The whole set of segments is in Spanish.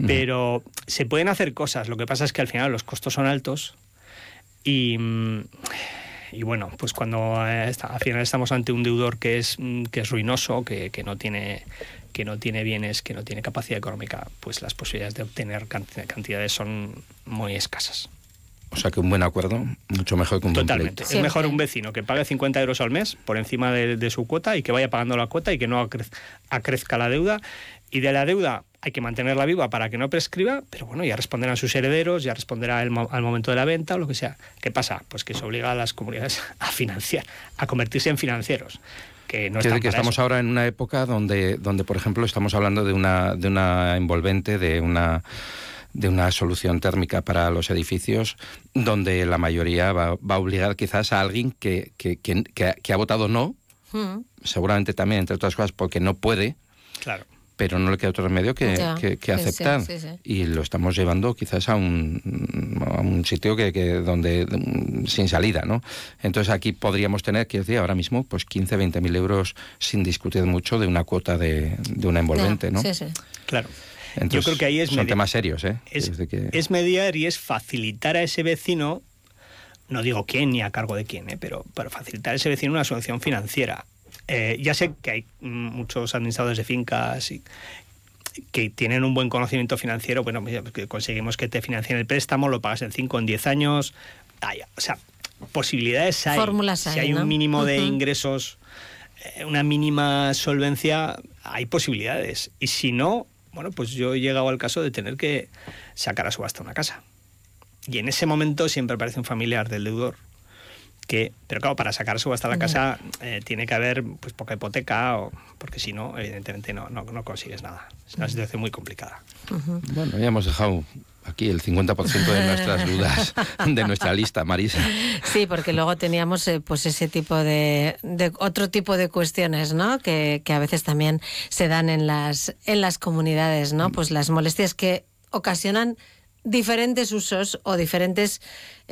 Pero se pueden hacer cosas, lo que pasa es que al final los costos son altos y bueno, pues cuando al final estamos ante un deudor que es ruinoso, que no tiene bienes, que no tiene capacidad económica, pues las posibilidades de obtener cantidades son muy escasas. O sea que un buen acuerdo, mucho mejor que un buen pleito. Totalmente. Es mejor un vecino que pague 50 euros al mes por encima de su cuota y que vaya pagando la cuota y que no acrezca la deuda. Y de la deuda hay que mantenerla viva para que no prescriba, pero bueno, ya responderán sus herederos, ya responderá al momento de la venta o lo que sea. ¿Qué pasa? Pues que se obliga a las comunidades a financiar, a convertirse en financieros. Que no están que estamos ahora en una época donde, por ejemplo, estamos hablando de una envolvente, de una solución térmica para los edificios, donde la mayoría va a obligar quizás a alguien que ha votado no, seguramente también, entre otras cosas, porque no puede, claro, pero no le queda otro remedio que aceptar. Sí. Y lo estamos llevando quizás a un sitio donde sin salida, ¿no? Entonces aquí podríamos tener, quiero decir, ahora mismo, pues 15, 20.000 euros sin discutir mucho de una cuota de una envolvente, ¿no? Sí, sí. Claro. Entonces, yo creo que ahí son temas serios, ¿eh? Es mediar y es facilitar a ese vecino, no digo quién ni a cargo de quién, pero facilitar a ese vecino una solución financiera. Ya sé que hay muchos administradores de fincas que tienen un buen conocimiento financiero, bueno, que conseguimos que te financien el préstamo, lo pagas en 5 o en 10 años, o sea, posibilidades hay. Fórmulas hay, si hay un mínimo de ingresos, una mínima solvencia, hay posibilidades. Y si no, bueno, pues yo he llegado al caso de tener que sacar a subasta una casa. Y en ese momento siempre aparece un familiar del deudor. Pero claro, para sacar a subasta la casa tiene que haber pues poca hipoteca, porque si no, evidentemente no consigues nada. Es una situación muy complicada. Bueno, ya hemos dejado aquí el 50% de nuestras dudas de nuestra lista, Marisa. Sí, porque luego teníamos pues ese tipo de otro tipo de cuestiones, ¿no? Que a veces también se dan en las comunidades, ¿no? Pues las molestias que ocasionan diferentes usos o diferentes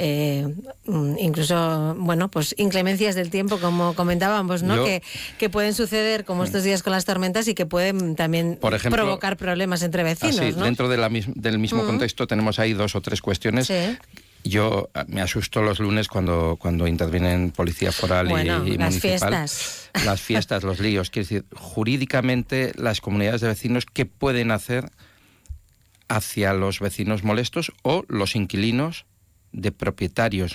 incluso, bueno, pues inclemencias del tiempo, como comentábamos, ¿no? Que pueden suceder como estos días con las tormentas y que pueden también, por ejemplo, provocar problemas entre vecinos, ¿no? Dentro del mismo contexto tenemos ahí 2 o 3 cuestiones. Sí. Yo me asusto los lunes cuando intervienen policía foral y las municipal. Las fiestas, los líos. Quiero decir, jurídicamente las comunidades de vecinos, ¿qué pueden hacer hacia los vecinos molestos o los inquilinos de propietarios?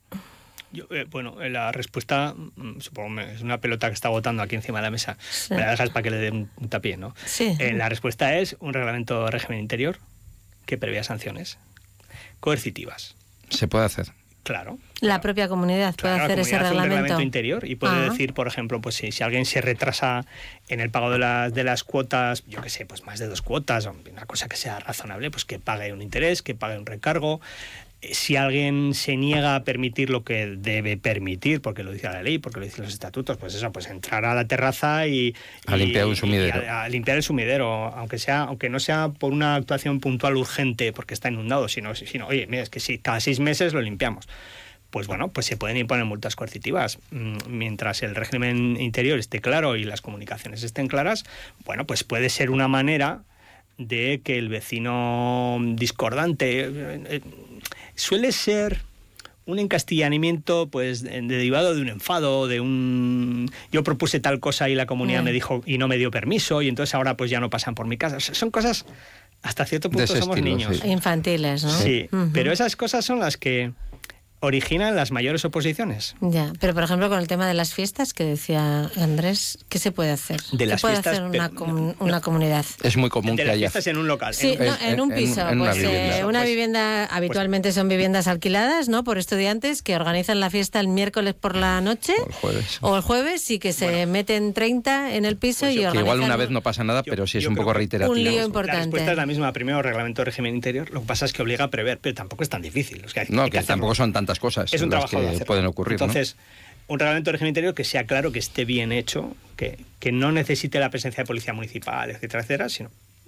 La respuesta, supongo, es una pelota que está botando aquí encima de la mesa. Sí. Me la dejas para que le dé un tapié, ¿no? Sí. La respuesta es un reglamento de régimen interior que prevea sanciones coercitivas. ¿Se puede hacer? Claro. La propia comunidad puede hacer ese reglamento. Un reglamento interior y puede decir, por ejemplo, pues si alguien se retrasa en el pago de las cuotas, yo qué sé, pues más de 2 cuotas, una cosa que sea razonable, pues que pague un interés, que pague un recargo. Si alguien se niega a permitir lo que debe permitir, porque lo dice la ley, porque lo dicen los estatutos, pues eso, pues entrar a la terraza y limpiar un sumidero. A limpiar el sumidero, aunque no sea por una actuación puntual urgente porque está inundado, sino oye, mira, es que si cada 6 meses lo limpiamos. Pues bueno, pues se pueden imponer multas coercitivas. Mientras el régimen interior esté claro y las comunicaciones estén claras, bueno, pues puede ser una manera de que el vecino discordante suele ser un encastillanamiento pues derivado de un enfado, yo propuse tal cosa y la comunidad me dijo y no me dio permiso y entonces ahora pues ya no pasan por mi casa. Son cosas, hasta cierto punto somos niños. Sí. Infantiles, ¿no? Sí, pero esas cosas son las que originan las mayores oposiciones. Ya, pero por ejemplo con el tema de las fiestas que decía Andrés, ¿qué se puede hacer? De las ¿Qué puede fiestas, hacer una comunidad? Es muy común que haya fiestas en un local. Sí, en un piso. Una vivienda, habitualmente son viviendas alquiladas, ¿no? Por estudiantes que organizan la fiesta el miércoles por la noche o el jueves y que se meten 30 en el piso y organizan. Que igual una vez no pasa nada, pero sí es un poco reiterativo. Un lío importante. La respuesta es la misma. Primero, reglamento de régimen interior. Lo que pasa es que obliga a prever, pero tampoco es tan difícil. Que tampoco son tantas cosas. Es un trabajo que pueden ocurrir. Entonces, un reglamento de régimen interior que sea claro, que esté bien hecho, que no necesite la presencia de policía municipal, etcétera, sino, bueno, pues que pueda ser una manera de que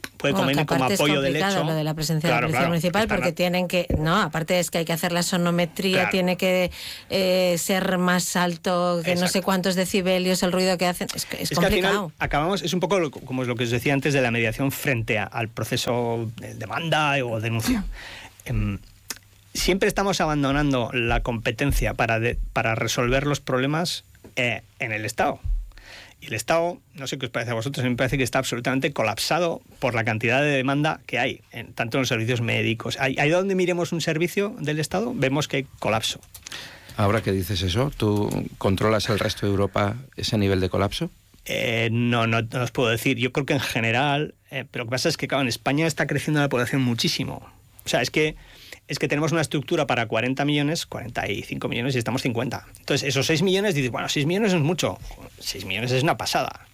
convenir como apoyo del hecho. Lo de la presencia de la policía municipal, porque tienen que, no, aparte es que hay que hacer la sonometría, tiene que ser más alto, que no sé cuántos decibelios el ruido que hacen, es complicado. Que al final acabamos, es un poco como lo que os decía antes de la mediación frente al proceso de demanda o denuncia. Siempre estamos abandonando la competencia para resolver los problemas en el Estado. Y el Estado, no sé qué os parece a vosotros, a mí me parece que está absolutamente colapsado por la cantidad de demanda que hay, tanto en los servicios médicos. Ahí donde miremos un servicio del Estado, vemos que hay colapso. Ahora que dices eso, ¿tú controlas el resto de Europa ese nivel de colapso? No os puedo decir. Yo creo que en general, pero lo que pasa es que, claro, en España está creciendo la población muchísimo. O sea, es que tenemos una estructura para 40 millones, 45 millones y estamos 50. Entonces, esos 6 millones, dices, bueno, 6 millones es mucho. 6 millones es una pasada.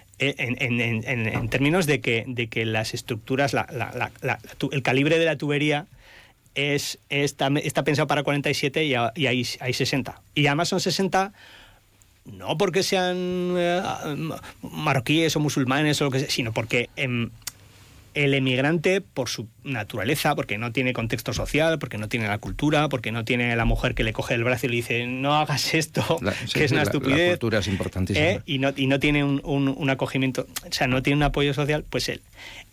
En términos de que las estructuras, el calibre de la tubería está pensado para 47 y hay 60. Y además son 60 no porque sean marroquíes o musulmanes o lo que sea, sino porque el emigrante, por su naturaleza, porque no tiene contexto social, porque no tiene la cultura, porque no tiene la mujer que le coge el brazo y le dice no hagas esto, que es una estupidez. La cultura es importantísima. Y no tiene un acogimiento, o sea, no tiene un apoyo social, pues él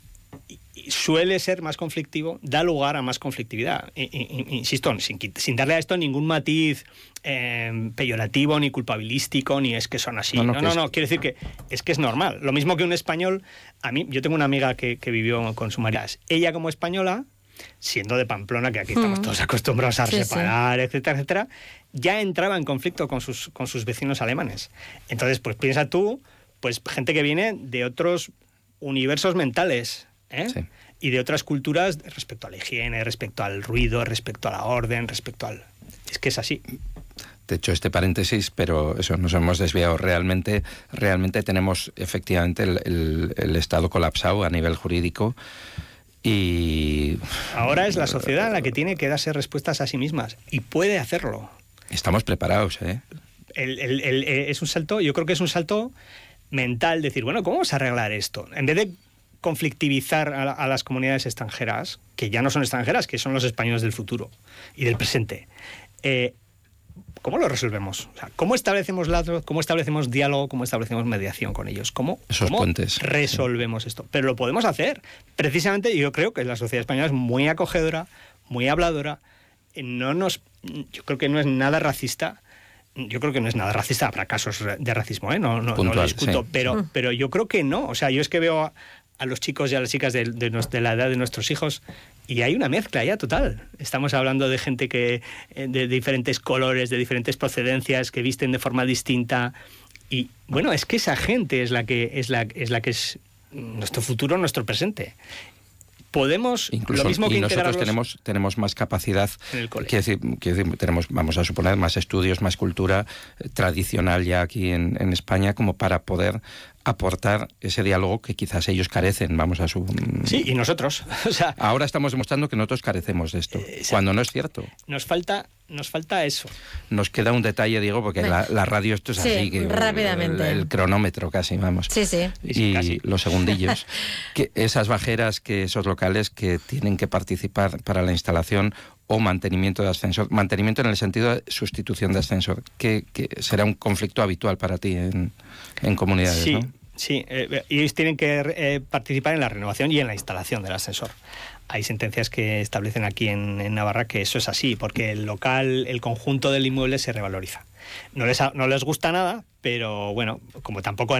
suele ser más conflictivo, da lugar a más conflictividad. Insisto, sin darle a esto ningún matiz peyorativo, ni culpabilístico, ni es que son así. No, quiero decir que es normal. Lo mismo que un español, yo tengo una amiga que vivió con su marido. Ella como española, siendo de Pamplona, que aquí estamos todos acostumbrados a separar, etcétera, etcétera, ya entraba en conflicto con sus vecinos alemanes. Entonces, pues piensa tú, pues gente que viene de otros universos mentales, y de otras culturas respecto a la higiene, respecto al ruido, respecto a la orden, respecto al... Es que es así. Te he hecho este paréntesis, pero eso, nos hemos desviado. Realmente tenemos efectivamente el Estado colapsado a nivel jurídico y... Ahora es la sociedad la que tiene que darse respuestas a sí mismas y puede hacerlo. Estamos preparados, Es un salto, yo creo que es un salto mental, decir, bueno, ¿cómo vamos a arreglar esto? En vez de conflictivizar a las comunidades extranjeras, que ya no son extranjeras, que son los españoles del futuro y del presente, ¿cómo lo resolvemos? O sea, ¿cómo establecemos lazos, cómo establecemos diálogo, cómo establecemos mediación con ellos? ¿Cómo puentes resolvemos esto? Pero lo podemos hacer. Precisamente yo creo que la sociedad española es muy acogedora, muy habladora. Yo creo que no es nada racista. Yo creo que no es nada racista, habrá casos de racismo, no lo discuto, pero yo creo que no. O sea, yo es que veo a los chicos y a las chicas de la edad de nuestros hijos y hay una mezcla ya total. Estamos hablando de gente que de diferentes colores, de diferentes procedencias, que visten de forma distinta y bueno, es que esa gente es la que es nuestro futuro, nuestro presente. Podemos, incluso, lo mismo que nosotros tenemos más capacidad, quiero decir, tenemos, vamos a suponer, más estudios, más cultura tradicional ya aquí en España como para poder aportar ese diálogo que quizás ellos carecen, Sí, y nosotros. O sea, ahora estamos demostrando que nosotros carecemos de esto, cuando no es cierto. Nos falta eso. Nos queda un detalle, Diego, porque la radio esto es así, que rápidamente. El cronómetro casi, vamos. Sí. Y casi. los segundillos. Que esas bajeras, esos locales que tienen que participar para la instalación o mantenimiento de ascensor, mantenimiento en el sentido de sustitución de ascensor, que será un conflicto habitual para ti en comunidades, sí, ¿no? Sí, y ellos tienen que participar en la renovación y en la instalación del ascensor. Hay sentencias que establecen aquí en Navarra que eso es así, porque el local, el conjunto del inmueble se revaloriza. No les gusta nada, pero bueno, como tampoco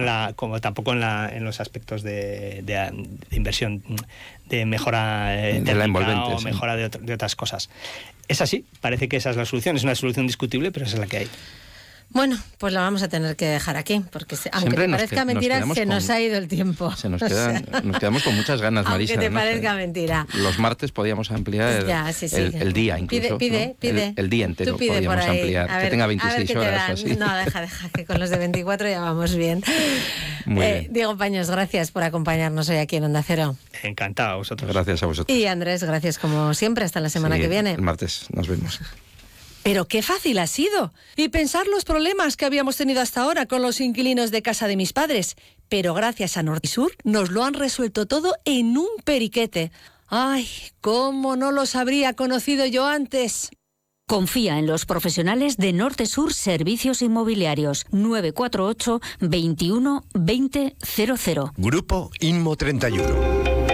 en los aspectos de inversión, de mejora de la envolvente, o mejora de otras cosas. Es así, parece que esa es la solución. Es una solución discutible, pero esa es la que hay. Bueno, pues lo vamos a tener que dejar aquí, porque aunque te parezca mentira, nos ha ido el tiempo. Nos quedamos con muchas ganas, Marisa. Aunque te parezca mentira. Los martes podíamos ampliar el día, incluso. Pide. El día entero podíamos ampliar. Ver, que tenga 26 horas o así. No, deja, que con los de 24 ya vamos bien. Muy bien. Diego Paños, gracias por acompañarnos hoy aquí en Onda Cero. Encantado, a vosotros. Gracias a vosotros. Y Andrés, gracias como siempre. Hasta la semana que viene. El martes nos vemos. Pero qué fácil ha sido. Y pensar los problemas que habíamos tenido hasta ahora con los inquilinos de casa de mis padres. Pero gracias a Norte-Sur nos lo han resuelto todo en un periquete. ¡Ay, cómo no los habría conocido yo antes! Confía en los profesionales de Norte-Sur Servicios Inmobiliarios. 948 21 20 00. Grupo Inmo 31.